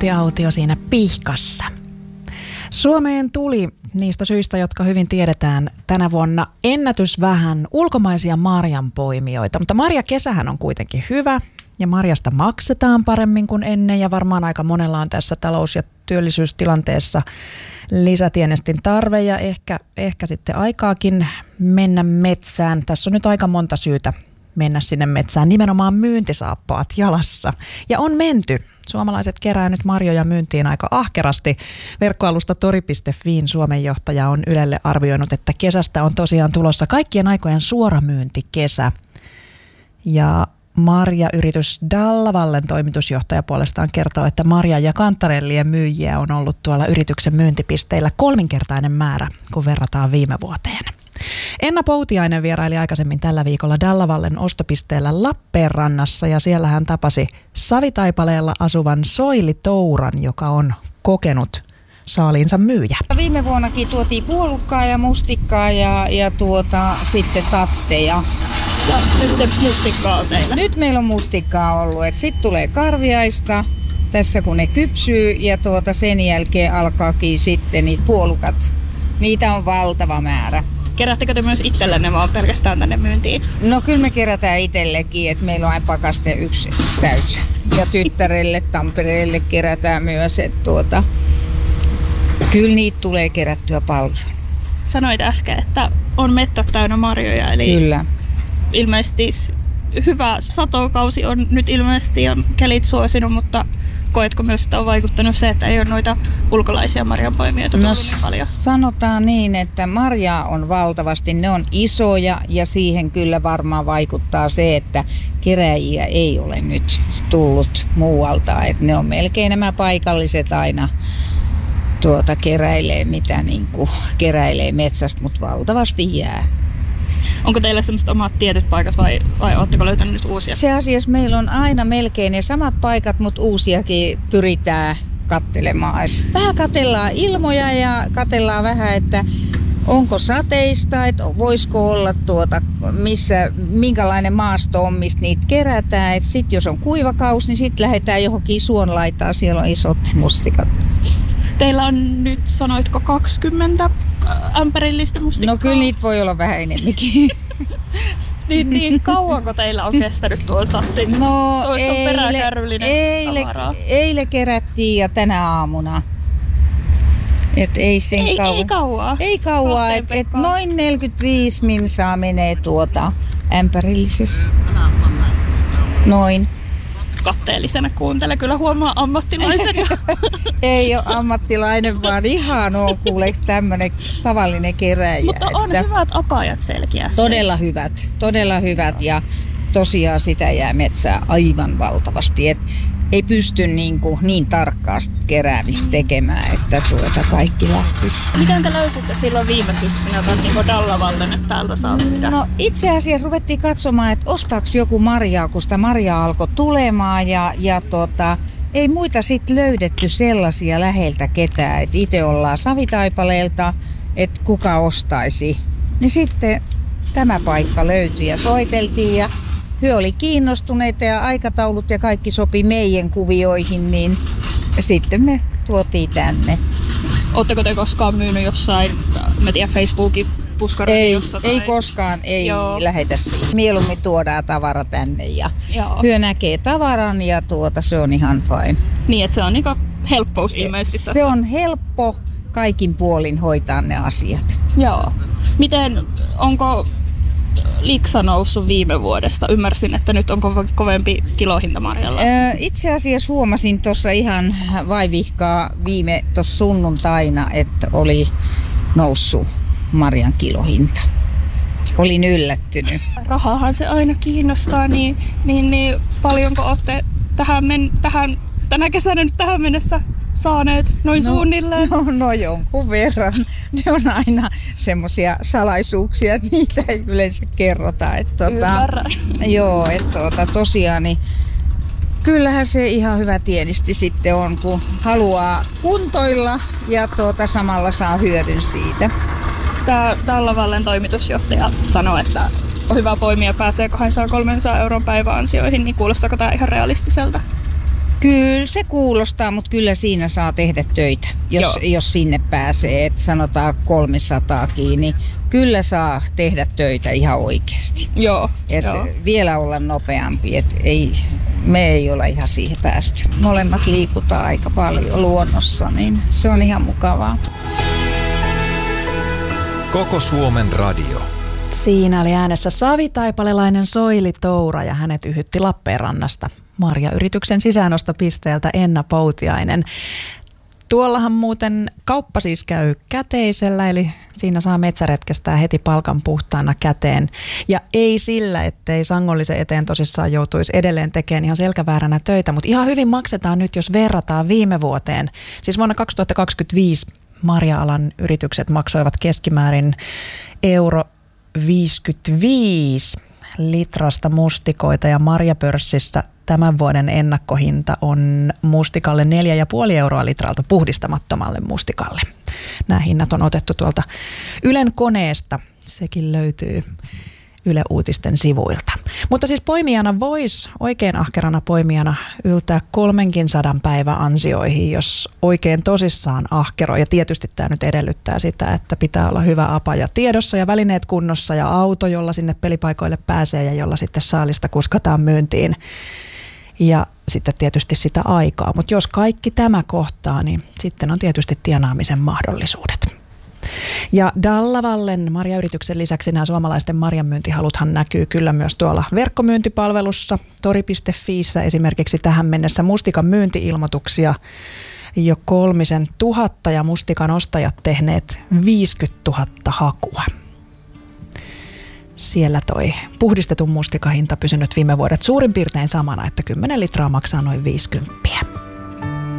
Autio siinä pihkassa. Suomeen tuli niistä syistä, jotka hyvin tiedetään tänä vuonna ennätysvähän ulkomaisia marjanpoimijoita. Mutta marjakesähän on kuitenkin hyvä ja marjasta maksetaan paremmin kuin ennen ja varmaan aika monella on tässä talous- ja työllisyystilanteessa lisätienestin tarve ja ehkä sitten aikaakin mennä metsään. Tässä on nyt aika monta syytä mennä sinne metsään, nimenomaan myyntisaappaat jalassa. Ja on menty. Suomalaiset kerää nyt marjoja myyntiin aika ahkerasti. Verkkoalusta tori.fiin Suomen johtaja on Ylelle arvioinut, että kesästä on tosiaan tulossa kaikkien aikojen suoramyyntikesä. Ja marjayritys Dallavallen toimitusjohtaja puolestaan kertoo, että marja- ja kantarellien myyjiä on ollut tuolla yrityksen myyntipisteillä 3-kertainen määrä, kun verrataan viime vuoteen. Enna Poutiainen vieraili aikaisemmin tällä viikolla Dallavallen ostopisteellä Lappeenrannassa ja siellä hän tapasi Savitaipaleella asuvan Soili Touran, joka on kokenut saaliinsa myyjä. Viime vuonnakin tuotiin puolukkaa ja mustikkaa ja sitten tatteja. Ja nyt mustikkaa on teillä. Nyt meillä on mustikkaa ollut. Sitten tulee karviaista tässä kun ne kypsyy ja sen jälkeen alkaakin sitten niitä puolukat. Niitä on valtava määrä. Kerättekö te myös itsellenne vaan pelkästään tänne myyntiin? No kyllä me kerätään itsellekin, että meillä on aina pakaste yksi täys. Ja tyttärelle, Tampereelle kerätään myös, että kyllä niitä tulee kerättyä paljon. Sanoit äsken, että on mettät täynnä marjoja, eli kyllä. Ilmeisesti hyvä satokausi on nyt ilmeisesti ja kelit suosinut, mutta koetko myös, että on vaikuttanut se, että ei ole noita ulkolaisia marjanpoimijoita tullut niin paljon? Sanotaan niin, että marjaa on valtavasti, ne on isoja ja siihen kyllä varmaan vaikuttaa se, että keräjiä ei ole nyt tullut muualta. Että ne on melkein nämä paikalliset aina keräilee, mitä keräilee metsästä, mutta valtavasti jää. Onko teillä semmoiset omat tietyt paikat vai oletteko löytänyt nyt uusia? Se asiassa meillä on aina melkein ne samat paikat, mutta uusiakin pyritään katselemaan. Vähän katsellaan ilmoja ja katsellaan vähän, että onko sateista, että voisiko olla minkälainen maasto on, mistä niitä kerätään. Sitten jos on kuivakaus, niin sitten lähdetään johonkin suonlaitaan, siellä on isot mustikat. Teillä on nyt, sanoitko, 20 ämpärillistä mustikkaa? No kyllä niitä voi olla vähän enemmänkin. niin kauanko teillä on kestänyt tuon satsin? No Toissa on peräkärryllinen tavaraa. Eilen kerättiin ja tänä aamuna. Et ei kauaa. Ei kauaa, et noin 45 minsaa menee ämpärillisessä. Noin. Katteellisena kuuntele, kyllä huomaa ammattilaisen. Ei ole ammattilainen, vaan ihan on kuule tämmönen tavallinen keräjä. Mutta on hyvät apajat selkeästi. Todella hyvät ja tosiaan sitä jää metsää aivan valtavasti. Et ei pysty niin tarkkaa keräämistä tekemään, että kaikki lähtisi. Miten te löysitte silloin viime syksynä Dallavallen, että täältä saa myydä? No itse asiassa ruvettiin katsomaan, että ostaako joku marjaa, kun sitä marjaa alkoi tulemaan ja ei muita sitten löydetty sellaisia läheltä ketään, että itse ollaan Savitaipaleelta, että kuka ostaisi. Niin sitten tämä paikka löytyi ja soiteltiin ja he oli kiinnostuneita ja aikataulut ja kaikki sopi meidän kuvioihin, niin sitten me tuotiin tänne. Oletteko te koskaan myynyt jossain, mä tiedän, Facebookin puskaradiossa? Ei koskaan, ei lähetä siihen. Mieluummin tuodaan tavara tänne ja hyö näkee tavaran ja se on ihan fine. Niin, että se on helppous ilmeisesti tässä. Se on helppo kaikin puolin hoitaa ne asiat. Joo. Onko liksa noussut viime vuodesta? Ymmärsin, että nyt on kovempi kilohinta marjalla. Itse asiassa huomasin tuossa ihan vaivihkaa tuossa sunnuntaina, että oli noussut marjan kilohinta. Olin yllättynyt. Rahahan se aina kiinnostaa, niin paljonko olette tänä kesänä nyt tähän mennessä saaneet noin suunnilleen? No jonkun verran. Ne on aina semmoisia salaisuuksia, että niitä ei yleensä kerrota. Joo, että tosiaan niin kyllähän se ihan hyvä tienisti sitten on, kun haluaa kuntoilla ja samalla saa hyödyn siitä. Dallavallen toimitusjohtaja sanoi, että on hyvä poimija pääsee 200-300 euron päiväansioihin, niin kuulostaako tämä ihan realistiselta? Kyllä se kuulostaa, mutta kyllä siinä saa tehdä töitä, jos sinne pääsee. Et sanotaan 300 kiinni. Kyllä saa tehdä töitä ihan oikeasti. Joo. Vielä olla nopeampi. Me ei olla ihan siihen päästy. Molemmat liikutaan aika paljon luonnossa, niin se on ihan mukavaa. Koko Suomen radio. Siinä oli äänessä savitaipalelainen Soili Toura ja hänet yhytti Lappeenrannasta marjayrityksen sisäänostopisteeltä Enna Poutiainen. Tuollahan muuten kauppa siis käy käteisellä, eli siinä saa metsäretkestää heti palkan puhtaana käteen. Ja ei sillä, ettei sangollisen eteen tosissaan joutuisi edelleen tekemään ihan selkävääränä töitä, mutta ihan hyvin maksetaan nyt, jos verrataan viime vuoteen. Siis vuonna 2025 marja-alan yritykset maksoivat keskimäärin €55 litrasta mustikoita ja marjapörssissä tämän vuoden ennakkohinta on mustikalle 4,5 € litralta puhdistamattomalle mustikalle. Nämä hinnat on otettu tuolta Ylen koneesta. Sekin löytyy Yle Uutisten sivuilta. Mutta siis poimijana voisi oikein ahkerana poimijana yltää 300 päivän ansioihin, jos oikein tosissaan ahkeroi. Ja tietysti tämä nyt edellyttää sitä, että pitää olla hyvä apaja tiedossa ja välineet kunnossa ja auto, jolla sinne pelipaikoille pääsee ja jolla sitten saalista kuskataan myyntiin. Ja sitten tietysti sitä aikaa. Mutta jos kaikki tämä kohtaa, niin sitten on tietysti tienaamisen mahdollisuudet. Ja Dallavallen marjayrityksen lisäksi nämä suomalaisten marjanmyyntihaluthan näkyy kyllä myös tuolla verkkomyyntipalvelussa. Tori.fiissä esimerkiksi tähän mennessä mustikan myynti-ilmoituksia jo 300 ja mustikan ostajat tehneet 50 000 hakua. Siellä toi puhdistetun mustikahinta pysynyt viime vuodet suurin piirtein samana, että 10 litraa maksaa noin 50.